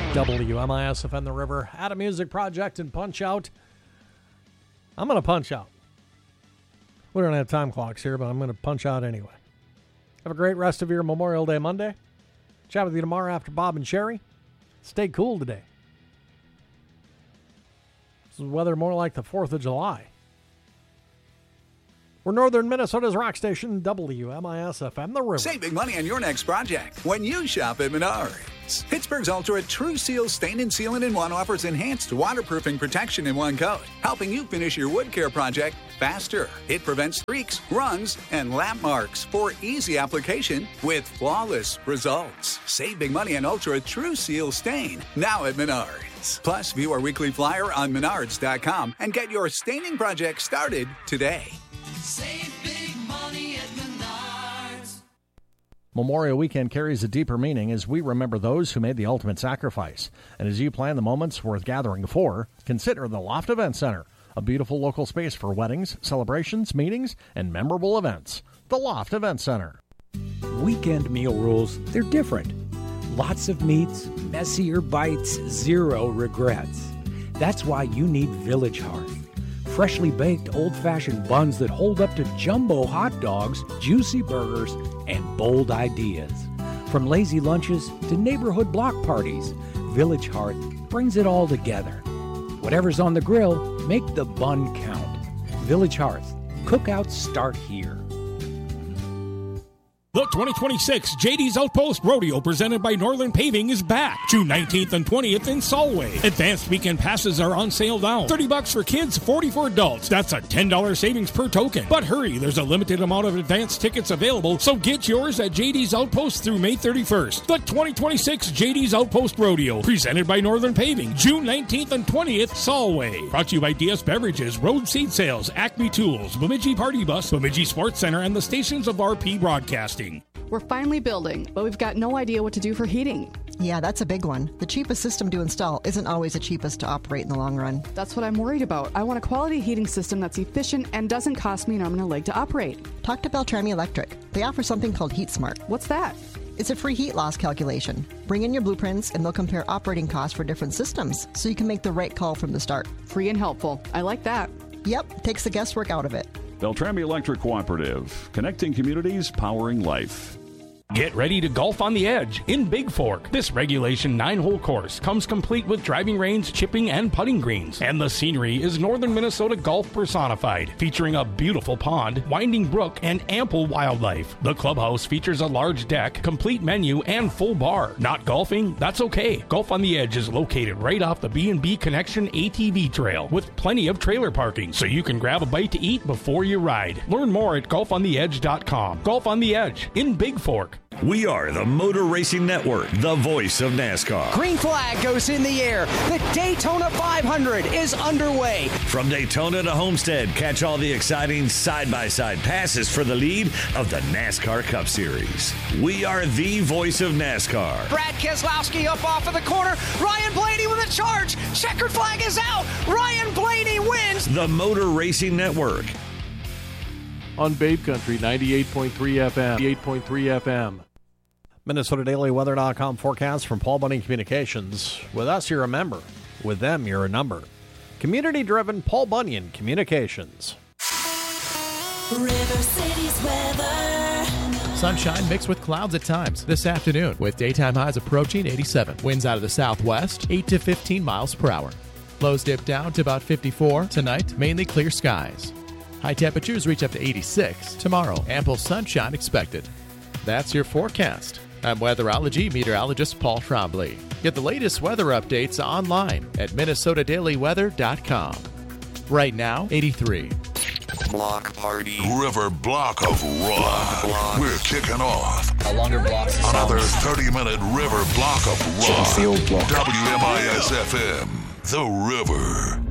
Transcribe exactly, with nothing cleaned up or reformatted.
W M I S F M The River at a music project and Punch Out. I'm going to punch out. We don't have time clocks here, but I'm going to punch out anyway. Have a great rest of your Memorial Day Monday. Chat with you tomorrow after Bob and Sherry. Stay cool today. This is weather more like the fourth of July. We're Northern Minnesota's rock station, W M I S F M The River. Save big money on your next project when you shop at Menards. Pittsburgh's Ultra True Seal Stain and Sealant in One offers enhanced waterproofing protection in one coat, helping you finish your wood care project faster. It prevents streaks, runs, and lap marks for easy application with flawless results. Save big money on Ultra True Seal Stain now at Menards. Plus, view our weekly flyer on menards dot com and get your staining project started today. Save big money at Menards. Memorial Weekend carries a deeper meaning as we remember those who made the ultimate sacrifice. And as you plan the moments worth gathering for, consider the Loft Event Center, a beautiful local space for weddings, celebrations, meetings, and memorable events. The Loft Event Center. Weekend meal rules, they're different. Lots of meats, messier bites, zero regrets. That's why you need Village Hearth. Freshly baked old-fashioned buns that hold up to jumbo hot dogs, juicy burgers, and bold ideas. From lazy lunches to neighborhood block parties, Village Hearth brings it all together. Whatever's on the grill, make the bun count. Village Hearth. Cookouts start here. The twenty twenty-six J D's Outpost Rodeo presented by Northern Paving is back. June nineteenth and twentieth in Solway. Advanced weekend passes are on sale now. thirty bucks for kids, forty for adults. That's a ten dollars savings per token. But hurry, there's a limited amount of advanced tickets available, so get yours at J D's Outpost through May thirty-first. The twenty twenty-six J D's Outpost Rodeo presented by Northern Paving. June nineteenth and twentieth, Solway. Brought to you by D S Beverages, Road Seed Sales, Acme Tools, Bemidji Party Bus, Bemidji Sports Center, and the stations of R P Broadcasting. We're finally building, but we've got no idea what to do for heating. Yeah, that's a big one. The cheapest system to install isn't always the cheapest to operate in the long run. That's what I'm worried about. I want a quality heating system that's efficient and doesn't cost me an arm and a leg to operate. Talk to Beltrami Electric. They offer something called Heat Smart. What's that? It's a free heat loss calculation. Bring in your blueprints and they'll compare operating costs for different systems so you can make the right call from the start. Free and helpful. I like that. Yep, takes the guesswork out of it. Beltrami Electric Cooperative. Connecting communities, powering life. Get ready to golf on the edge in Big Fork. This regulation nine-hole course comes complete with driving range, chipping, and putting greens. And the scenery is Northern Minnesota golf personified, featuring a beautiful pond, winding brook, and ample wildlife. The clubhouse features a large deck, complete menu, and full bar. Not golfing? That's okay. Golf on the Edge is located right off the B and B Connection A T V trail with plenty of trailer parking, so you can grab a bite to eat before you ride. Learn more at golf on the edge dot com. Golf on the Edge in Big Fork. We are the Motor Racing Network, the voice of NASCAR. Green flag goes in the air. The Daytona five hundred is underway. From Daytona to Homestead, catch all the exciting side-by-side passes for the lead of the NASCAR Cup Series. We are the voice of NASCAR. Brad Keselowski up off of the corner. Ryan Blaney with a charge. Checkered flag is out. Ryan Blaney wins. The Motor Racing Network. On Babe Country, ninety-eight point three F M. ninety-eight point three F M. Minnesota Daily Weather dot com forecast from Paul Bunny Communications. With us, you're a member. With them, you're a number. Community-driven Paul Bunyan Communications. River City's weather. Sunshine mixed with clouds at times this afternoon, with daytime highs approaching eighty-seven. Winds out of the southwest, eight to fifteen miles per hour. Lows dip down to about fifty-four. Tonight, mainly clear skies. High temperatures reach up to eighty-six. Tomorrow, ample sunshine expected. That's your forecast. I'm weatherology meteorologist Paul Trombley. Get the latest weather updates online at Minnesota Daily Weather dot com. Right now, eighty-three. Block party. River block of rock. Block. We're kicking off. A longer block. Another thirty-minute river block of rock. Field block. W M I S F M. The River.